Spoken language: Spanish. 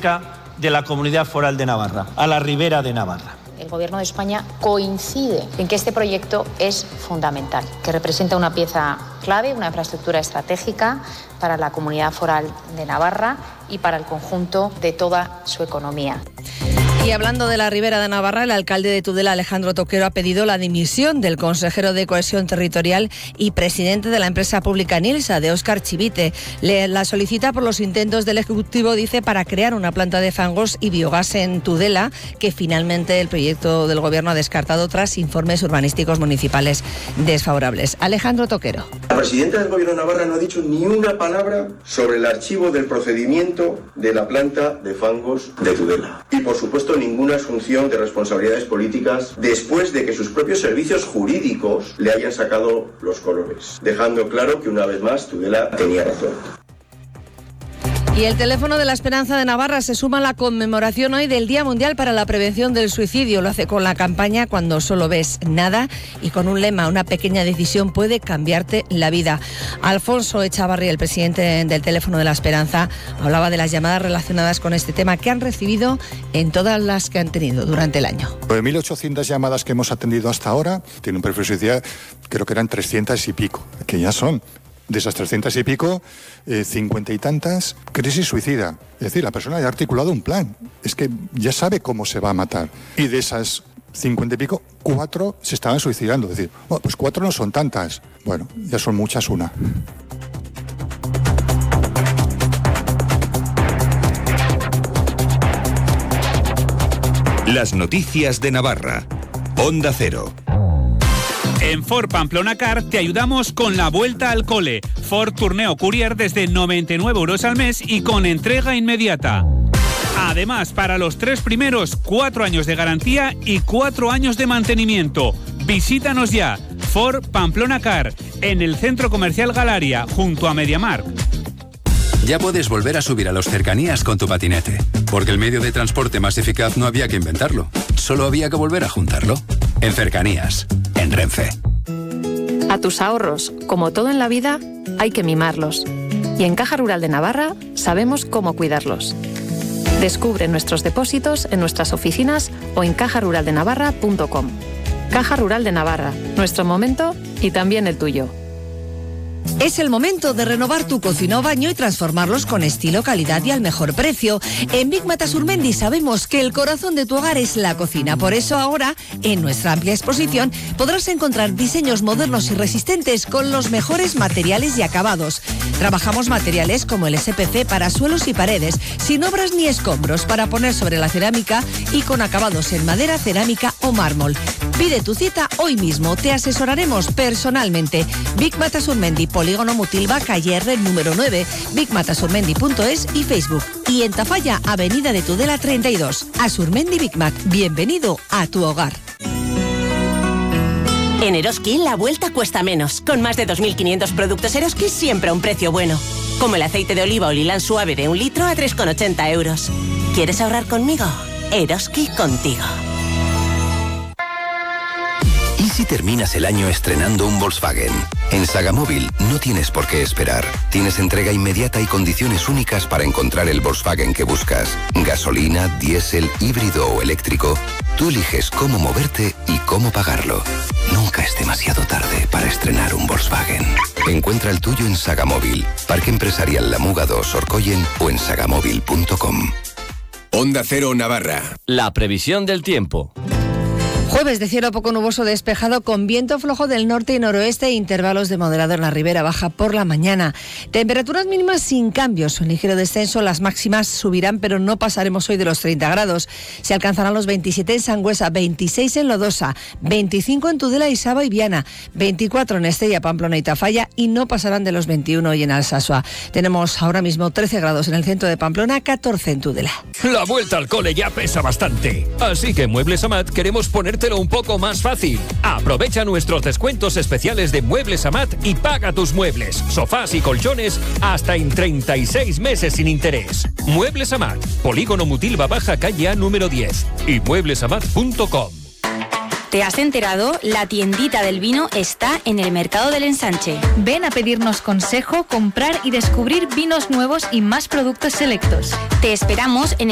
estratégica de la Comunidad Foral de Navarra, a la Ribera de Navarra. El Gobierno de España coincide en que este proyecto es fundamental, que representa una pieza clave, una infraestructura estratégica para la Comunidad Foral de Navarra y para el conjunto de toda su economía. Y hablando de la Ribera de Navarra, el alcalde de Tudela, Alejandro Toquero, ha pedido la dimisión del consejero de Cohesión Territorial y presidente de la empresa pública Nilsa, de Óscar Chivite. La solicita por los intentos del Ejecutivo, dice, para crear una planta de fangos y biogás en Tudela, que finalmente el proyecto del Gobierno ha descartado tras informes urbanísticos municipales desfavorables. Alejandro Toquero. La presidenta del Gobierno de Navarra no ha dicho ni una palabra sobre el archivo del procedimiento de la planta de fangos de Tudela. Y, por supuesto, ninguna asunción de responsabilidades políticas después de que sus propios servicios jurídicos le hayan sacado los colores, dejando claro que una vez más Tudela tenía razón. Y el teléfono de la Esperanza de Navarra se suma a la conmemoración hoy del Día Mundial para la Prevención del Suicidio. Lo hace con la campaña Cuando solo ves nada y con un lema: una pequeña decisión puede cambiarte la vida. Alfonso Echavarri, el presidente del teléfono de la Esperanza, hablaba de las llamadas relacionadas con este tema que han recibido en todas las que han tenido durante el año. 9.800 llamadas que hemos atendido hasta ahora, tiene un perfil de suicidio, creo que eran 300 y pico, que ya son. De esas 300 y pico, 50 y tantas, crisis suicida. Es decir, la persona ya ha articulado un plan. Es que ya sabe cómo se va a matar. Y de esas 50 y pico, 4 se estaban suicidando. Es decir, bueno, pues 4 no son tantas. Bueno, ya son muchas una. Las noticias de Navarra. Onda Cero. En Ford Pamplona Car te ayudamos con la vuelta al cole. Ford Tourneo Courier desde 99 € al mes y con entrega inmediata. Además, para los 3 primeros, 4 años de garantía y 4 años de mantenimiento. Visítanos ya. Ford Pamplona Car, en el Centro Comercial Galaria, junto a MediaMarkt. Ya puedes volver a subir a los cercanías con tu patinete, porque el medio de transporte más eficaz no había que inventarlo, solo había que volver a juntarlo. En Cercanías, en Renfe. A tus ahorros, como todo en la vida, hay que mimarlos. Y en Caja Rural de Navarra sabemos cómo cuidarlos. Descubre nuestros depósitos en nuestras oficinas o en cajaruraldenavarra.com. Caja Rural de Navarra, nuestro momento y también el tuyo. Es el momento de renovar tu cocina o baño y transformarlos con estilo, calidad y al mejor precio. En Big Mata Surmendi sabemos que el corazón de tu hogar es la cocina. Por eso ahora, en nuestra amplia exposición, podrás encontrar diseños modernos y resistentes con los mejores materiales y acabados. Trabajamos materiales como el SPC para suelos y paredes, sin obras ni escombros, para poner sobre la cerámica y con acabados en madera, cerámica o mármol. Pide tu cita hoy mismo, te asesoraremos personalmente. Big Mata Surmendi, Polígono Mutilva, calle R número 9, bigmatasurmendi.es y Facebook. Y en Tafalla, Avenida de Tudela 32. Asurmendi Big Mac, bienvenido a tu hogar. En Eroski la vuelta cuesta menos. Con más de 2.500 productos Eroski siempre a un precio bueno. Como el aceite de oliva Olilán suave de 1 litro a 3,80 €. ¿Quieres ahorrar conmigo? Eroski contigo. ¿Y si terminas el año estrenando un Volkswagen? En Sagamóvil no tienes por qué esperar. Tienes entrega inmediata y condiciones únicas para encontrar el Volkswagen que buscas. Gasolina, diésel, híbrido o eléctrico. Tú eliges cómo moverte y cómo pagarlo. Nunca es demasiado tarde para estrenar un Volkswagen. Encuentra el tuyo en Sagamóvil, Parque Empresarial La Muga 2, Orcoyen o en sagamóvil.com. Onda Cero Navarra. La previsión del tiempo. Jueves de cielo poco nuboso despejado con viento flojo del norte y noroeste e intervalos de moderado en la ribera baja por la mañana. Temperaturas mínimas sin cambios, un ligero descenso, las máximas subirán pero no pasaremos hoy de los 30 grados. Se alcanzarán los 27 en Sangüesa, 26 en Lodosa, 25 en Tudela y Saba y Viana, 24 en Estella, Pamplona y Tafalla y no pasarán de los 21 hoy en Alsasua. Tenemos ahora mismo 13 grados en el centro de Pamplona, 14 en Tudela. La vuelta al cole ya pesa bastante, así que en Muebles Amat queremos ponértelo un poco más fácil. Aprovecha nuestros descuentos especiales de Muebles Amat y paga tus muebles, sofás y colchones hasta en 36 meses sin interés. Muebles Amat, Polígono Mutilva Baja, calle A número 10 y mueblesamat.com. ¿Te has enterado? La tiendita del vino está en el Mercado del Ensanche. Ven a pedirnos consejo, comprar y descubrir vinos nuevos y más productos selectos. Te esperamos en